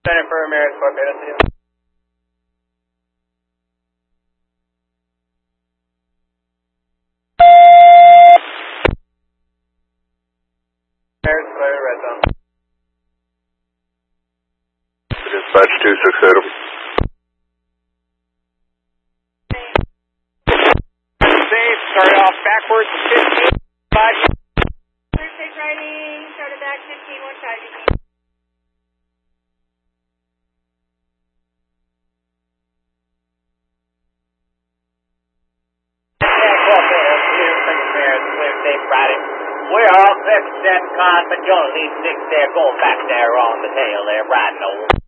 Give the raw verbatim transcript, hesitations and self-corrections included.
Center for American Corporate. Dispatch two six eight. Safe, started off backwards, fifteen, five. Perfect riding, started back fifteen, one five. We're all set, set, con, but you'll leave six there, going back there on the tail there, riding over.